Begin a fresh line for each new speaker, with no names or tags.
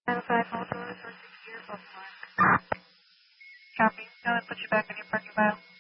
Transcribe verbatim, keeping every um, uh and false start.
nine five, hold on, four six zero, Copy. Now that puts you back in your parking mile.